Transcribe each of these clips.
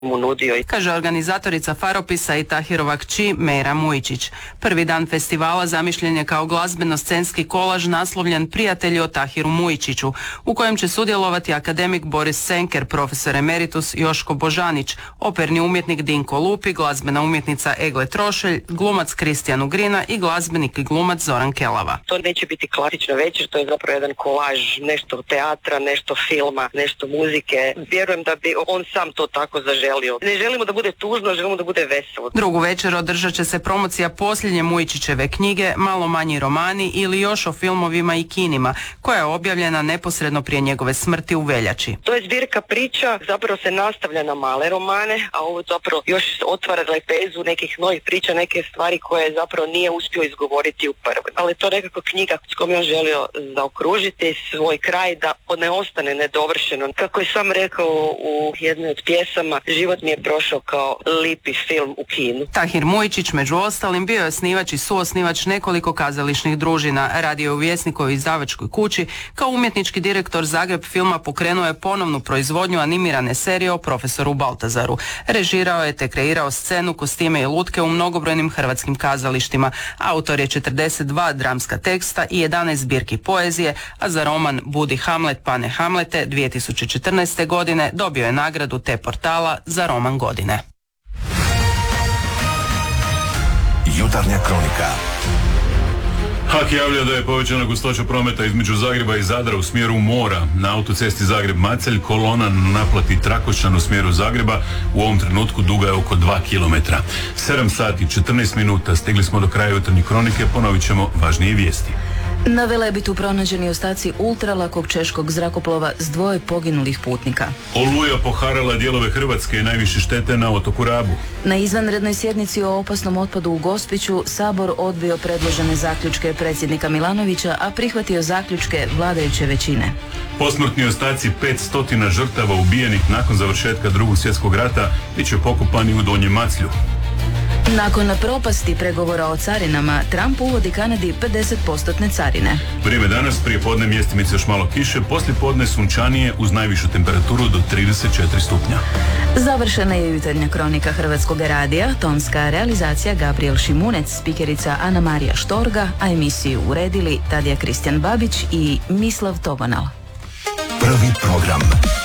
mu nudio. Kaže organizatorica Faropisa i Tahirova kći Mera Mujičić. Prvi dan festivala zamišljen je kao glazbeno-scenski kolaž naslovljen Prijatelji o Tahiru Mujičiću, u kojem će sudjelovati akademik Boris Senker, profesor emeritus Joško Božanić, operni umjetnik Dinko Lupi, glazbena umjetnica Egle Trošelj, glumac Kristijan Ugrina i glazbenik i glumac Zoran Kelava. To neće biti klasična večer, to je zapravo jedan kolaž, nešto teatra, nešto filma, nešto muzike. Vjerujem da bi on sam to tako zaželio. Ne želimo da bude tužno, želimo da bude veselo. Drugu večer održat će se promocija posljednje Mujičićeve knjige Malo manji romani ili još o filmovima i kinima, koja je objavljena neposredno prije njegove smrti u veljači. To je zbirka priča, zapravo se nastavlja na male romane, a ovo zapravo još otvara lepezu nekih novih priča, neke stvari koje zapravo nije uspio izgovoriti u prvoj. Ali to je nekako knjiga s kojom je on želio zaokružiti svoj kraj da ne ostane nedovršeno. Kako je sam rekao u jednoj od pjesama, život mi je prošao kao lipi film u kinu. Tahir Mujičić među ostalim bio je osnivač i suosnivač nekoliko kazališnih družina, radio je u Vjesnikovoj izdavačkoj kući, kao umjetnički direktor Zagreb filma pokrenuo je ponovnu proizvodnju animirane serije o profesoru Baltazaru. Režirao je te kreirao scenu, kostime i lutke u mnogobrojnim hrvatskim kazalištima. Autor je 42 dramska teksta i 11 zbirki poezije, a za roman Budi Hamlet, pane Hamlete 2014. godine dobio je nagradu Te portala za roman godine. Jutarnja kronika. HAK javlja da je povećana gustoća prometa između Zagreba i Zadra u smjeru mora. Na autocesti Zagreb-Macelj kolona na naplati Trakošćan u smjeru Zagreba u ovom trenutku duga je oko 2 km. 7 sati 14 minuta stigli smo do kraja jutarnje kronike, ponovit ćemo važnije vijesti. Na Velebitu pronađeni ostaci ultralakog češkog zrakoplova s 2 poginulih putnika. Oluja poharala dijelove Hrvatske i najviše štete na otoku Rabu. Na izvanrednoj sjednici o opasnom otpadu u Gospiću Sabor odbio predložene zaključke predsjednika Milanovića, a prihvatio zaključke vladajuće većine. Posmrtni ostaci 500 žrtava ubijenih nakon završetka Drugog svjetskog rata bit će pokopani u Donjem Maclju. Nakon propasti pregovora o carinama, Trump uvodi Kanadi 50% carine. Vrijeme danas, prije podne mjestimice još malo kiše, poslije podne sunčanije uz najvišu temperaturu do 34 stupnja. Završena je jutarnja kronika Hrvatskog radija, tonska realizacija Gabriel Šimunec, spikerica Ana Marija Štorga, a emisiju uredili Tadija Kristijan Babić i Mislav Tobanal. Prvi program.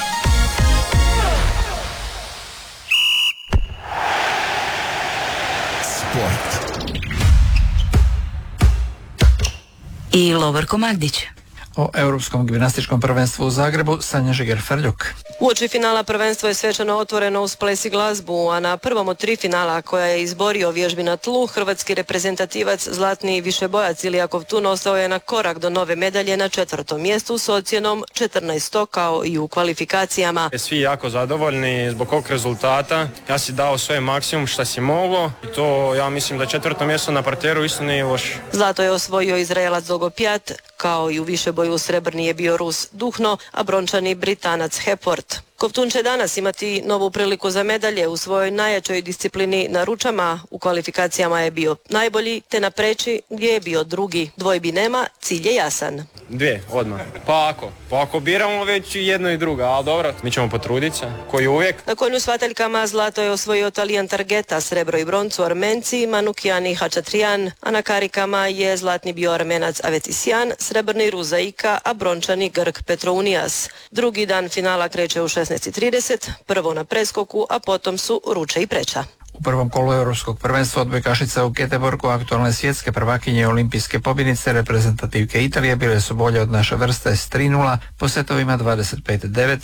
I Lovorko Magdić. O Europskom gimnastičkom prvenstvu u Zagrebu Sanja Žiger-Ferljuk. Uoči finala prvenstvo je svečano otvoreno uz ples i glazbu, a na prvom od 3 finala koja je izborio vježbi na tlu, hrvatski reprezentativac zlatni višebojac Ilija Kovtun ostao je na korak do nove medalje na 4. mjestu s ocjenom 14. kao i u kvalifikacijama. Svi jako zadovoljni zbog ovog rezultata. Ja si dao sve maksimum što si mogao i to ja mislim da 4. mjesto na parteru isto nije loše. Zlato je osvojio Izraelac Zogopjat, kao i u višeboju srebrni je bio Rus Duhno, a brončani Britanac Hepworth. Kovtun će danas imati novu priliku za medalje u svojoj najjačoj disciplini na ručama. U kvalifikacijama je bio najbolji, te na preći gdje je bio drugi. Dvojbi nema, cilj je jasan. 2 odmah. Pa ako biramo već jedno i druga, ali dobro, mi ćemo potruditi se, koji uvijek. Na konju s vataljkama zlato je osvojio Talijan Targeta, srebro i broncu Armenci, Manukjan i Hačatrijan, a na karikama je zlatni bio Armenac Avetisjan, srebrni Ruzaika, a brončani Grk Petrounijas. Drugi dan finala kreće u 16:30, prvo na preskoku, a potom su ruče i preča. U prvom kolu Europskog prvenstva odbojkašica u Göteborgu, aktualne svjetske prvakinje i olimpijske pobjednice, reprezentativke Italije bile su bolje od naše vrste s 3:0 po setovima 25:9,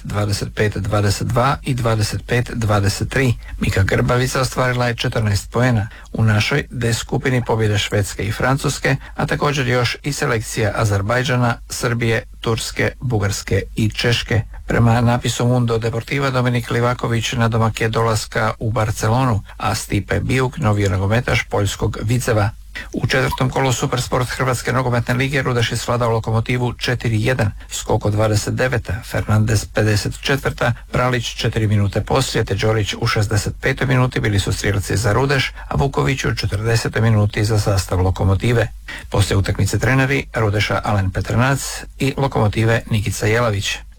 25:22 i 25:23. Mika Grbavica ostvarila je 14 poena. U našoj D skupini pobjede Švedske i Francuske, a također još i selekcija Azerbajdžana, Srbije, Turske, Bugarske i Češke. Prema napisu Mundo Deportiva, Dominik Livaković nadomak je dolaska u Barcelonu, a Stipe Bijuk, novi nogometaš poljskog Viceva. U 4. kolu Supersport Hrvatske nogometne lige Rudaš je svladao Lokomotivu 4:1, Skoko 29, Fernandez 54, Pralić 4 minute poslije, te Đorić u 65. minuti bili su strijelci za Rudaš, a Vuković u 40. minuti za sastav Lokomotive. Poslije utakmice treneri Rudeša Alen Petranac i Lokomotive Nikica Jelavić.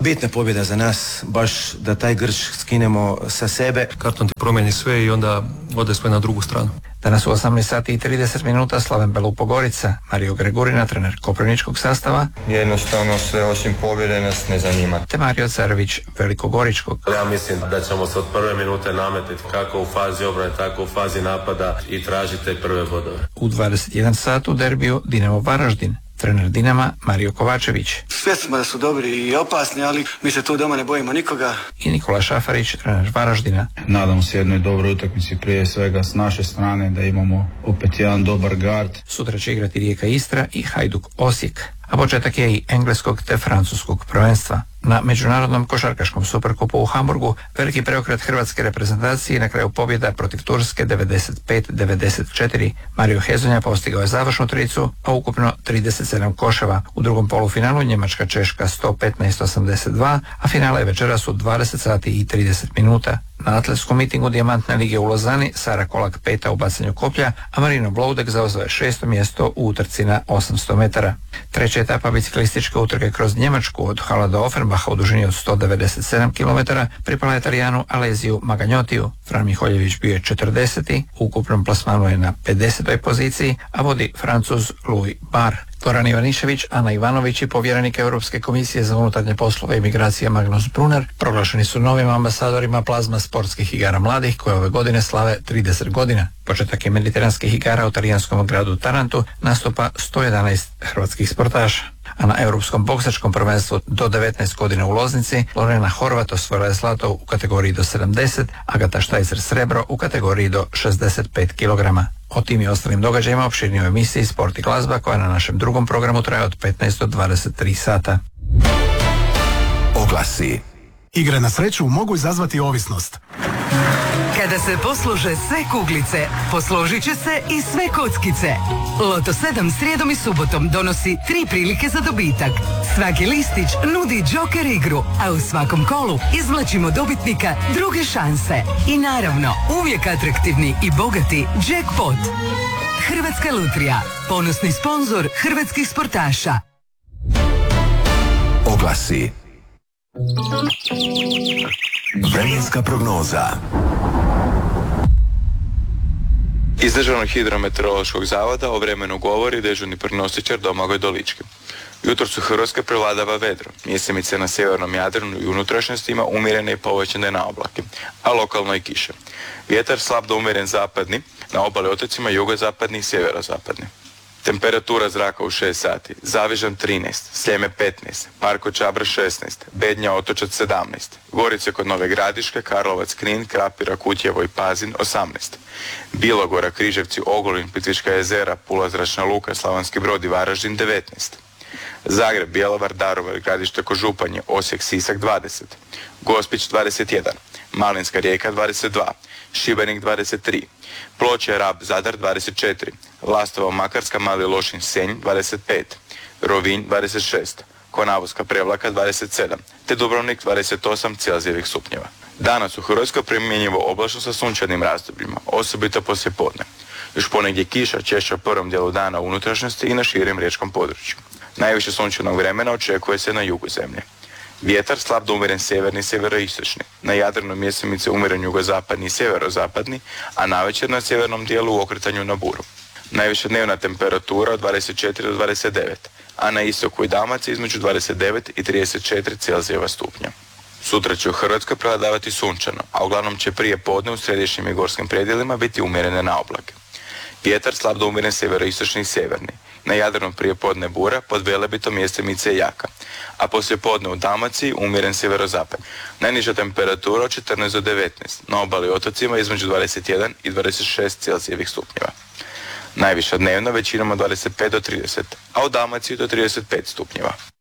Bitna pobjeda za nas, baš da taj grč skinemo sa sebe. Karton ti promijeni sve i onda ode sve na drugu stranu. Danas u 18 sati i 30 minuta Slaven Belupogorica, Mario Gregurina, trener koprivničkog sastava. Jednostavno sve osim pobjede nas ne zanima. Te Mario Carović, Velikogoričkog. Ja mislim da ćemo se od prve minute nametiti kako u fazi obrane, tako u fazi napada i tražiti prve bodove. U 21 sat u derbiju Dinamo Varaždin. Trener Dinama Mario Kovačević. Svjesni smo da su dobri i opasni, ali mi se tu doma ne bojimo nikoga. I Nikola Šafarić, trener Varaždina. Nadamo se jednoj dobroj utakmici prije svega s naše strane, da imamo opet jedan dobar gard. Sutra će igrati Rijeka Istra i Hajduk Osijek. A početak je i engleskog te francuskog prvenstva. Na međunarodnom košarkaškom superkupu u Hamburgu veliki preokret hrvatske reprezentacije na kraju pobjeda protiv Turske 95-94. Mario Hezonja postigao je završnu tricu, a ukupno 37 koševa. U drugom polufinalu Njemačka-Češka 115-82, a finale je večeras u 20 sati i 30 minuta. Na atletskom mitingu Dijamantne lige u Lozani Sara Kolak 5. u bacanju koplja, a Marino Bloudek zauzeo je 6. mjesto u utrci na 800 metara. Treća etapa biciklističke utrke kroz Njemačku od Hala do Offenbacha u dužini od 197 km pripala je Italijanu Alesiju Magagnotiju. Fran Miholjević bio je 40. U ukupnom plasmanu je na 50. poziciji, a vodi Francuz Louis Barr. Goran Ivanišević, Ana Ivanović i povjerenik Europske komisije za unutarnje poslove i migracije Magnus Brunner proglašeni su novim ambasadorima plazma sportskih igara mladih koje ove godine slave 30 godina. Početak je mediteranskih igara u talijanskom gradu Tarantu nastupa 111 hrvatskih sportaša. A na europskom boksačkom prvenstvu do 19 godina u Loznici Lorena Horvat osvojila je zlato u kategoriji do 70, Agata Štajcer srebro u kategoriji do 65 kg. O tim i ostalim događajima opširnije u emisiji Sport i glazba koja na našem drugom programu traje od 15 do 23 sata. Oglasi. Igre na sreću mogu izazvati ovisnost. Kada se poslože sve kuglice, posložit će se i sve kockice. Loto 7 srijedom i subotom donosi 3 prilike za dobitak. Svaki listić nudi džoker igru, a u svakom kolu izvlačimo dobitnika druge šanse. I naravno, uvijek atraktivni i bogati jackpot. Hrvatska lutrija, ponosni sponzor hrvatskih sportaša. Oglasi. Vremenska prognoza. Iz Državnog hidrometeorološkog zavoda o vremenu govori dežurni prognostičar Domagoj Dolički. Jutros u Hrvatskoj prevladava vedro. Mjesemice na sjevernom Jadranu i unutrašnjosti ima umjerene i povećane na oblake, a lokalno i kiše. Vjetar slab do umjeren zapadni, na obali otocima jugozapadni i sjeverozapadni. Temperatura zraka u 6 sati. Zavižan 13, Sljeme 15, Parko Čabra 16, Bednja Otočac 17, Gorice kod Nove Gradiške, Karlovac, Knin, Krapira, Kutjevo i Pazin 18, Bilogora, Križevci, Ogulin, Plitvička jezera, Pula, Zračna luka, Slavonski Brod i Varaždin 19, Zagreb, Bjelovar, Daruvar, Gradište Kožupanje, Osijek, Sisak 20, Gospić 21, Malinska Rijeka 22, Šibenik 23, Ploče, Rab, Zadar 24, Lastovo, Makarska, Mali Lošinj, Senj 25, Rovinj 26, Konavoska, Prevlaka 27, te Dubrovnik 28 celzijevih stupnjeva. Danas u Hrvatskoj primjenjivo oblačno sa sunčanim razdobljima, osobito poslijepodne. Još ponegdje kiša češća u prvom dijelu dana u unutrašnjosti i na širem riječkom području. Najviše sunčanog vremena očekuje se na jugu zemlje. Vjetar slab do umjeren sjeverni i sjeveroistočni. Na Jadranu mjesemice umjeren jugozapadni i sjeverozapadni, a navečer na sjevernom dijelu u okretanju na buru. Najviša dnevna temperatura od 24 do 29, a na istoku i Dalmaciji između 29 i 34 celzijeva stupnja. Sutra će u Hrvatskoj prevladavati sunčano, a uglavnom će prije podne u središnjim i gorskim predjelima biti umjerene na oblake. Vjetar slab do umjeren sjeveroistočni i sjeverni. Na Jadranu prije podne bura, pod Velebitom mjesemice jaka, a poslije podne u Dalmaciji umjeren sjeverozapad. Najniža temperatura od 14 do 19, na obali otocima između 21 i 26 celzijevih stupnjeva. Najviša dnevna većinom od 25 do 30, a u Dalmaciji do 35 stupnjeva.